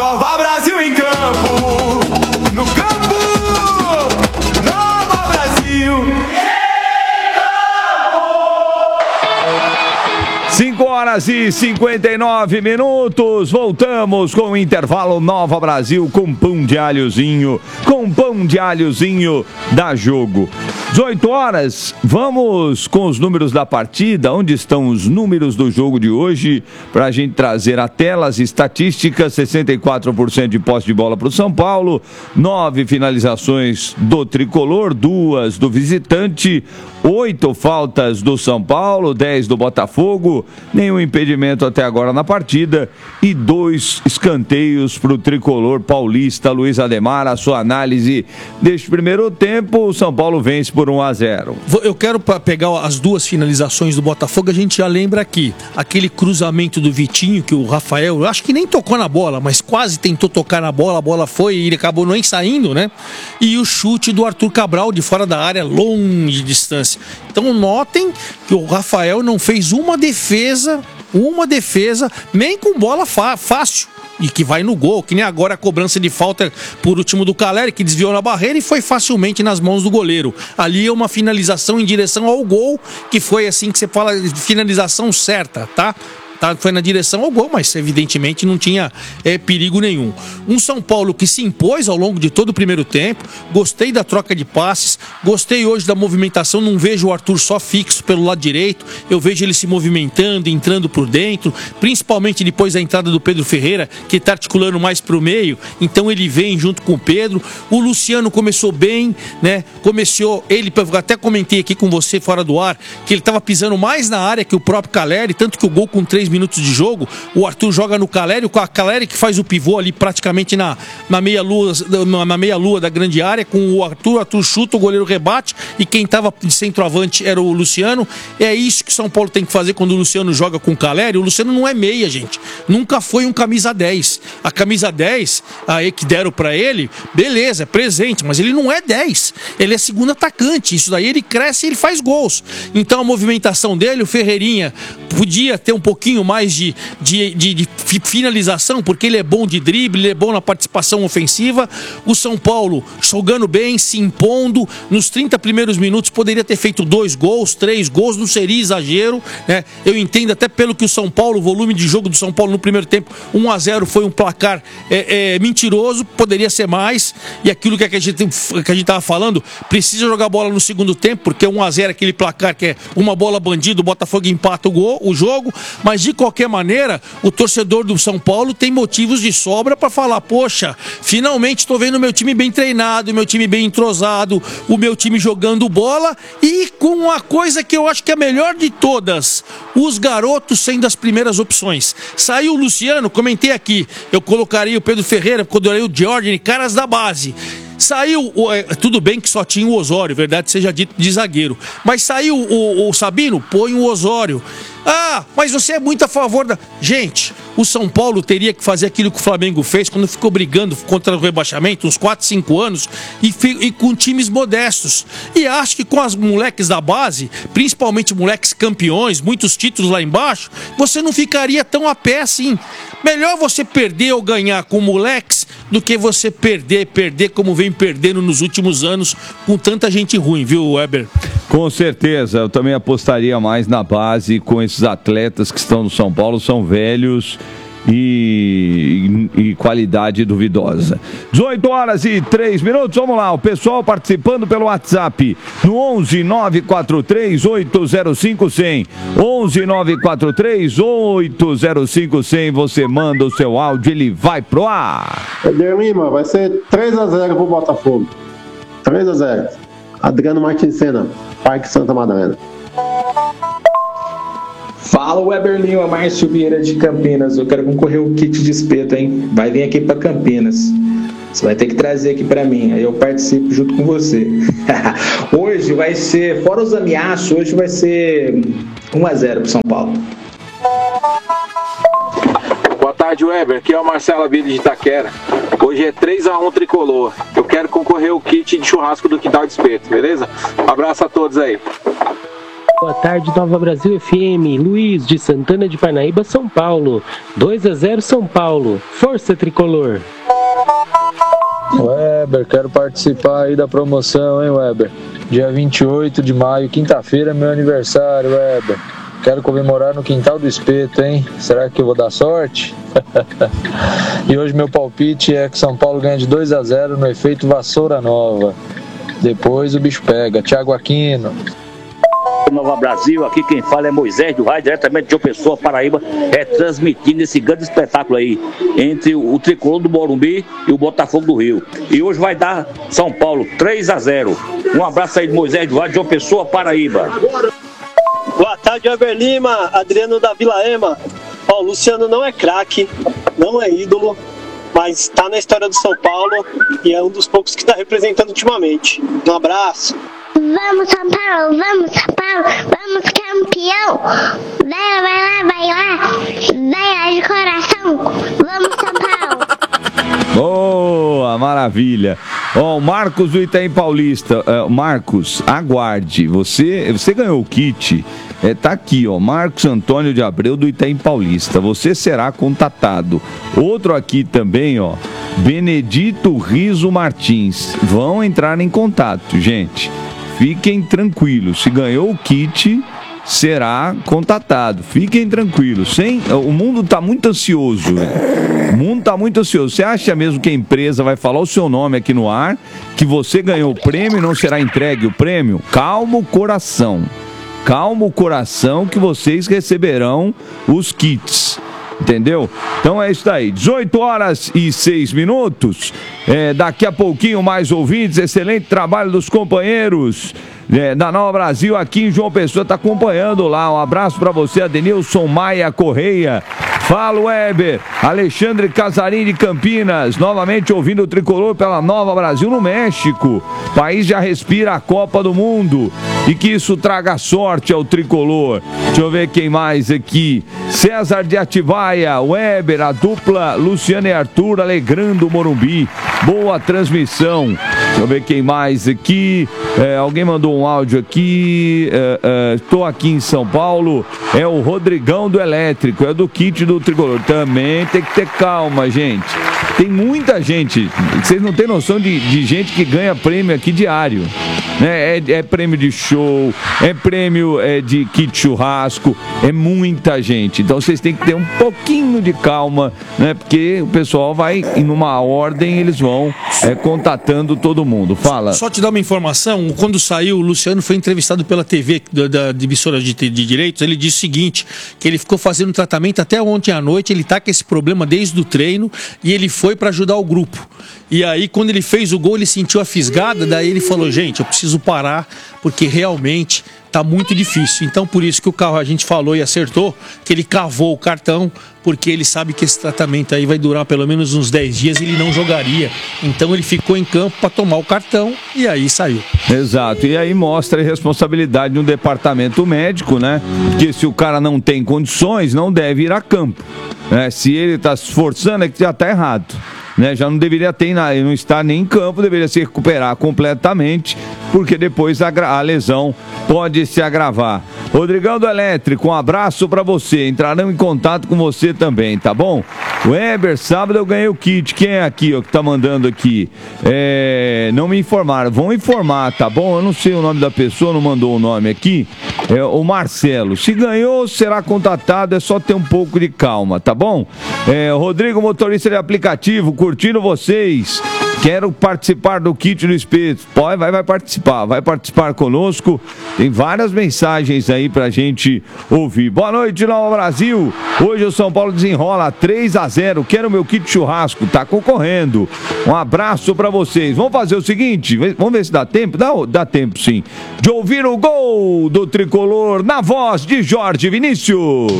Nova Brasil em campo, no campo, Nova Brasil. 5h59. Voltamos com o intervalo Nova Brasil com pão de alhozinho. Com pão de alhozinho dá jogo. 18h, vamos com os números da partida. Onde estão os números do jogo de hoje? Para a gente trazer a tela, as estatísticas: 64% de posse de bola para o São Paulo, 9 finalizações do tricolor, 2 do visitante, 8 faltas do São Paulo, 10 do Botafogo, nenhum impedimento até agora na partida e 2 escanteios para o tricolor paulista. Luiz Ademar, a sua análise deste primeiro tempo. O São Paulo vence por 1-0. Eu quero pegar as duas finalizações do Botafogo. A gente já lembra aqui aquele cruzamento do Vitinho, que o Rafael, eu acho que nem tocou na bola, mas quase tentou tocar na bola, a bola foi e ele acabou nem saindo, né? E o chute do Arthur Cabral de fora da área, longe de distância. Então notem que o Rafael não fez uma defesa, nem com bola fácil. E que vai no gol, que nem agora a cobrança de falta por último do Caleri, que desviou na barreira e foi facilmente nas mãos do goleiro. Ali é uma finalização em direção ao gol, que foi assim que você fala, finalização certa, tá? Foi na direção ao gol, mas evidentemente não tinha perigo nenhum. Um São Paulo que se impôs ao longo de todo o primeiro tempo. Gostei da troca de passes, gostei hoje da movimentação. Não vejo o Arthur só fixo pelo lado direito, eu vejo ele se movimentando, entrando por dentro, principalmente depois da entrada do Pedro Ferreira, que está articulando mais para o meio, então ele vem junto com o Pedro. O Luciano começou bem, né? Ele, até comentei aqui com você fora do ar, que ele estava pisando mais na área que o próprio Caleri, tanto que o gol com 3 minutos de jogo, o Arthur joga no Caleri, com a Caleri que faz o pivô ali praticamente na meia-lua da grande área, com o Arthur chuta, o goleiro rebate, e quem estava de centroavante era o Luciano. É isso que São Paulo tem que fazer quando o Luciano joga com o Caleri. O Luciano não é meia, gente, nunca foi um camisa 10. A camisa 10 aí que deram pra ele, beleza, é presente, mas ele não é 10, ele é segundo atacante. Isso daí ele cresce e ele faz gols. Então a movimentação dele, o Ferreirinha podia ter um pouquinho mais de finalização, porque ele é bom de drible, ele é bom na participação ofensiva. O São Paulo jogando bem, se impondo. Nos 30 primeiros minutos poderia ter feito 2 gols, 3 gols, não seria exagero, né? Eu entendo até pelo que o São Paulo, o volume de jogo do São Paulo no primeiro tempo, 1-0 foi um placar mentiroso, poderia ser mais. E aquilo que a gente estava falando, precisa jogar bola no segundo tempo, porque 1-0 é aquele placar que é uma bola bandida, o Botafogo empata o jogo. Mas de qualquer maneira, o torcedor do São Paulo tem motivos de sobra para falar: poxa, finalmente estou vendo o meu time bem treinado, o meu time bem entrosado, o meu time jogando bola, e com uma coisa que eu acho que é a melhor de todas, os garotos sendo as primeiras opções. Saiu o Luciano, comentei aqui, eu colocaria o Pedro Ferreira, colocaria o Jordan, caras da base. Saiu, tudo bem que só tinha o Osório, verdade seja dito, de zagueiro, mas saiu o Sabino, põe o Osório. Ah, mas você é muito a favor da... Gente, o São Paulo teria que fazer aquilo que o Flamengo fez quando ficou brigando contra o rebaixamento, uns 4, 5 anos, e com times modestos. E acho que com as moleques da base, principalmente moleques campeões, muitos títulos lá embaixo, você não ficaria tão a pé assim. Melhor você perder ou ganhar com moleques do que você perder como vem perdendo nos últimos anos com tanta gente ruim, viu, Weber? Com certeza, eu também apostaria mais na base com esses atletas que estão no São Paulo, são velhos e qualidade duvidosa. 18h03, vamos lá, o pessoal participando pelo WhatsApp no 11 943 805 100, 11 943 805 100, você manda o seu áudio, ele vai pro ar. Eder Lima, vai ser 3-0 pro Botafogo, 3-0. Adriano Martins Senna, Parque Santa Madalena. Fala, Weber Lima, Márcio Vieira de Campinas. Eu quero concorrer ao kit de espeto, hein? Vai vir aqui para Campinas. Você vai ter que trazer aqui para mim, aí eu participo junto com você. Hoje vai ser, fora os ameaços, hoje vai ser 1-0 pro São Paulo. Boa tarde, Weber. Aqui é o Marcelo Abílio de Itaquera. Hoje é 3-1 tricolor. Eu quero concorrer ao kit de churrasco do Quintal de Espeto, beleza? Um abraço a todos aí. Boa tarde, Nova Brasil FM. Luiz, de Santana de Parnaíba, São Paulo. 2-0 São Paulo. Força Tricolor. Weber, quero participar aí da promoção, hein, Weber? Dia 28 de maio, quinta-feira, é meu aniversário, Weber. Quero comemorar no quintal do Espeto, hein? Será que eu vou dar sorte? E hoje meu palpite é que São Paulo ganha de 2-0 no efeito Vassoura Nova. Depois o bicho pega. Thiago Aquino. Nova Brasil, aqui quem fala é Moisés do Raio, diretamente de João Pessoa, Paraíba, transmitindo esse grande espetáculo aí entre o Tricolor do Morumbi e o Botafogo do Rio. E hoje vai dar São Paulo 3-0. Um abraço aí de Moisés do Raio, de João Pessoa, Paraíba. Boa tarde, Weber Lima, Adriano da Vila Ema. O Luciano não é craque, não é ídolo, mas está na história do São Paulo e é um dos poucos que está representando ultimamente. Um abraço. Vamos São Paulo, vamos São Paulo, vamos campeão. Vai lá de coração. Vamos São Paulo. Boa, maravilha. Ó, o Marcos do Itaim Paulista. Marcos, aguarde. Você ganhou o kit. Tá aqui, ó. Marcos Antônio de Abreu do Itaim Paulista. Você será contatado. Outro aqui também, ó. Benedito Riso Martins. Vão entrar em contato, gente. Fiquem tranquilos. Se ganhou o kit, será contatado. Fiquem tranquilos. O mundo tá muito ansioso. O mundo tá muito ansioso. Você acha mesmo que a empresa vai falar o seu nome aqui no ar, que você ganhou o prêmio e não será entregue o prêmio? Calma o coração. Calma o coração que vocês receberão os kits. Entendeu? Então é isso aí. 18h06. Daqui a pouquinho mais ouvintes. Excelente trabalho dos companheiros da Nova Brasil aqui em João Pessoa. Tá acompanhando lá. Um abraço pra você, Adenilson Maia Correia. Fala, Weber. Alexandre Casarim de Campinas. Novamente ouvindo o Tricolor pela Nova Brasil no México. O país já respira a Copa do Mundo. E que isso traga sorte ao Tricolor. Deixa eu ver quem mais aqui. César de Atibaia, Weber, a dupla Luciano e Arthur alegrando o Morumbi. Boa transmissão. Deixa eu ver quem mais aqui. Alguém mandou um áudio aqui. Estou aqui em São Paulo. É o Rodrigão do Elétrico. É do kit do Tricolor. Também tem que ter calma, gente. Tem muita gente. Vocês não têm noção de gente que ganha prêmio aqui diário. É prêmio de show, é prêmio de kit churrasco, é muita gente. Então vocês têm que ter um pouquinho de calma, né? Porque o pessoal vai, em uma ordem, eles vão contatando todo mundo. Fala. Só te dar uma informação, quando saiu, o Luciano foi entrevistado pela TV da emissora de direitos, ele disse o seguinte, que ele ficou fazendo tratamento até ontem à noite, ele tá com esse problema desde o treino e ele foi para ajudar o grupo. E aí, quando ele fez o gol, ele sentiu a fisgada, daí ele falou, gente, eu preciso parar, porque realmente tá muito difícil. Então, por isso que o carro, a gente falou e acertou, que ele cavou o cartão, porque ele sabe que esse tratamento aí vai durar pelo menos uns 10 dias e ele não jogaria. Então, ele ficou em campo para tomar o cartão e aí saiu. Exato. E aí mostra a responsabilidade do departamento médico, né? Porque se o cara não tem condições, não deve ir a campo. Se ele tá se esforçando, é que já tá errado. Já não deveria ter, não estar nem em campo, deveria se recuperar completamente, porque depois a lesão pode se agravar. Rodrigão do Elétrico, um abraço pra você, entrarão em contato com você também, tá bom? Weber, sábado eu ganhei o kit, quem é aqui, ó, que tá mandando aqui? Não me informaram, vão informar, tá bom? Eu não sei o nome da pessoa, não mandou o nome aqui, o Marcelo. Se ganhou, será contatado, é só ter um pouco de calma, tá bom? Rodrigo, motorista de aplicativo, curtindo vocês. Quero participar do kit do Espeto. Vai participar conosco. Tem várias mensagens aí pra gente ouvir. Boa noite, Nova Brasil. Hoje o São Paulo desenrola 3-0. Quero meu kit churrasco. Tá concorrendo. Um abraço pra vocês. Vamos fazer o seguinte, vamos ver se dá tempo. Dá tempo sim. De ouvir o gol do Tricolor na voz de Jorge Vinícius.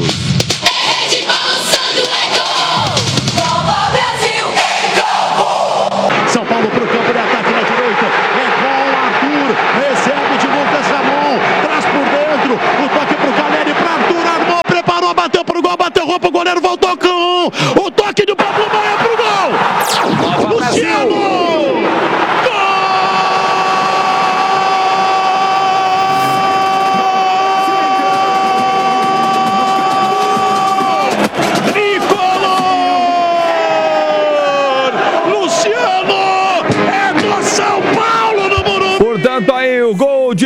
São Paulo pro campo de ataque na direita. É com o Arthur. Recebe de Lucas Ramon. Traz por dentro. O toque pro Caleri. Pra Arthur. Armou. Preparou. Bateu pro gol. Bateu roupa. O goleiro voltou com o toque de Pablo Maia pro gol. Luciano. Gol!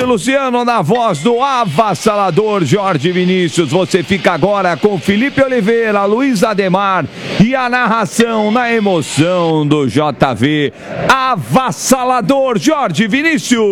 Luciano na voz do avassalador Jorge Vinícius. Você fica agora com Felipe Oliveira, Luiz Ademar e a narração na emoção do JV. Avassalador Jorge Vinícius.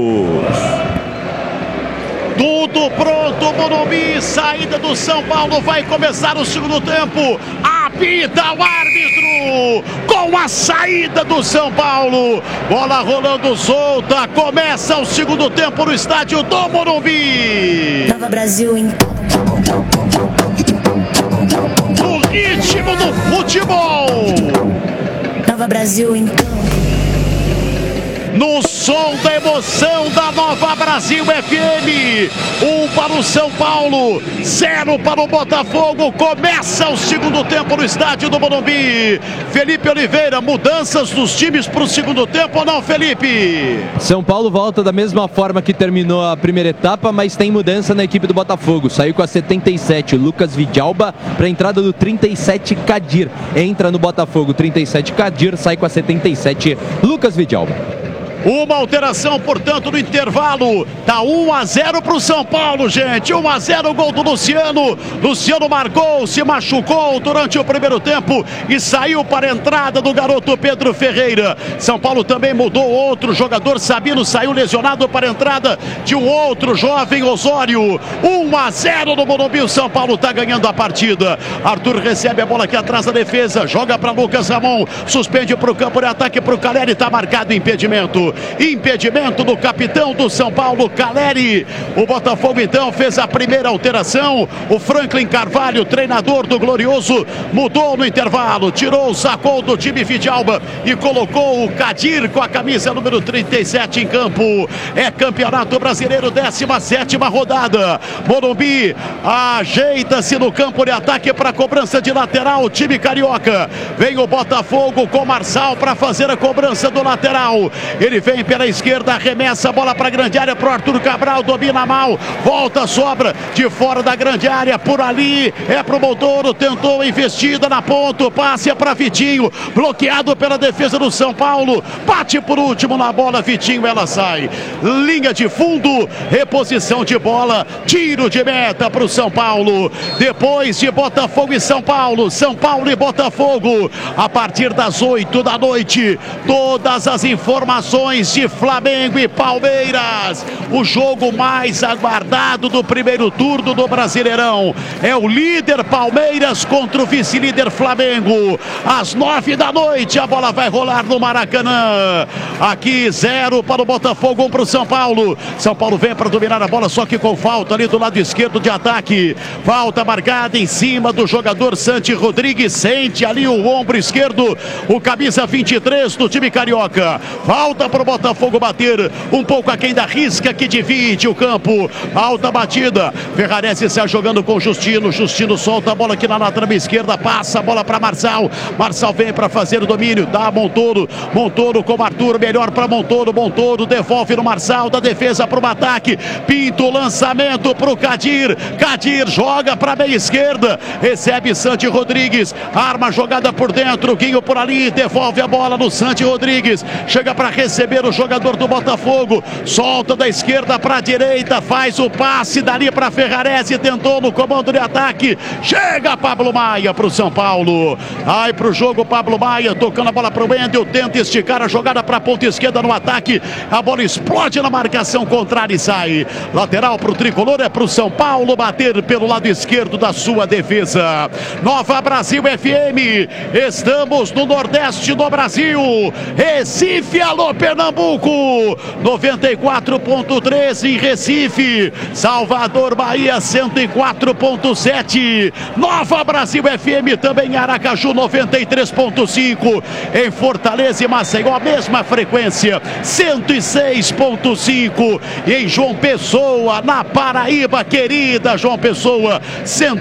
Tudo pronto, Morumbi, saída do São Paulo, vai começar o segundo tempo. Apita o árbitro com a saída do São Paulo. Bola rolando solta, começa o segundo tempo no estádio do Morumbi. Nova Brasil em... O ritmo do futebol. Nova Brasil em... No som da emoção da Nova Brasil FM, 1 para o São Paulo, 0 para o Botafogo. Começa o segundo tempo no estádio do Morumbi. Felipe Oliveira, mudanças dos times para o segundo tempo ou não, Felipe? São Paulo volta da mesma forma que terminou a primeira etapa, mas tem mudança na equipe do Botafogo. Saiu com a 77, Lucas Vidalba, para a entrada do 37, Kadir. Entra no Botafogo, 37, Kadir, sai com a 77, Lucas Vidalba. Uma alteração, portanto, no intervalo. Tá 1-0 para o São Paulo, gente. 1-0, gol do Luciano. Luciano marcou, se machucou durante o primeiro tempo e saiu para a entrada do garoto Pedro Ferreira. São Paulo também mudou outro jogador. Sabino saiu lesionado para a entrada de um outro jovem, Osório. 1-0 no Morumbi. O São Paulo tá ganhando a partida. Arthur recebe a bola aqui atrás da defesa. Joga para Lucas Ramon. Suspende para o campo de ataque para o Caleri. Tá marcado impedimento. Impedimento do capitão do São Paulo, Caleri. O Botafogo então fez a primeira alteração. O Franklin Carvalho, treinador do Glorioso, mudou no intervalo, tirou, sacou do time Vidalba e colocou o Kadir com a camisa número 37 em campo. É Campeonato Brasileiro, 17ª rodada. Morumbi ajeita-se no campo de ataque para a cobrança de lateral. O time carioca. Vem o Botafogo com Marçal para fazer a cobrança do lateral. Ele vem pela esquerda, arremessa a bola para a grande área para o Arthur Cabral, domina mal, volta, sobra de fora da grande área, por ali, é para o Montoro, tentou a investida na ponta, passe é para Vitinho, bloqueado pela defesa do São Paulo, bate por último na bola, Vitinho, ela sai, linha de fundo, reposição de bola, tiro de meta para o São Paulo, depois de Botafogo e São Paulo e Botafogo, a partir das 8 da noite, todas as informações de Flamengo e Palmeiras. O jogo mais aguardado do primeiro turno do Brasileirão é o líder Palmeiras contra o vice-líder Flamengo. Às 9 da noite a bola vai rolar no Maracanã. Aqui 0 para o Botafogo, 1 para o São Paulo. São Paulo vem para dominar a bola, só que com falta ali do lado esquerdo de ataque. Falta marcada em cima do jogador Santi Rodrigues. Sente ali o ombro esquerdo, o camisa 23 do time carioca. Falta para o Botafogo bater um pouco aquém da risca que divide o campo. Alta batida. Ferrarese está jogando com Justino. Justino solta a bola aqui na lateral esquerda. Passa a bola para Marçal. Marçal vem para fazer o domínio. Dá Montoro. Montoro com Arthur. Melhor para Montoro. Montoro devolve no Marçal. Da defesa para o ataque. Pinto lançamento para o Kadir. Kadir joga para a meia esquerda. Recebe Santi Rodrigues. Arma a jogada por dentro. Guinho por ali. Devolve a bola no Santi Rodrigues. Chega para receber o jogador do Botafogo, solta da esquerda para a direita, faz o passe dali para Ferrarese, tentou no comando de ataque, chega Pablo Maia para o São Paulo, vai para o jogo Pablo Maia, tocando a bola para o Wendel, tenta esticar a jogada para a ponta esquerda no ataque, a bola explode na marcação contrária e sai, lateral para o tricolor, é para o São Paulo bater pelo lado esquerdo da sua defesa. Nova Brasil FM, estamos no Nordeste do Brasil, Recife, alô Pernambuco, 94.3 em Recife, Salvador, Bahia, 104.7, Nova Brasil FM também em Aracaju, 93.5, em Fortaleza e Maceió, a mesma frequência, 106.5, e em João Pessoa, na Paraíba, querida João Pessoa,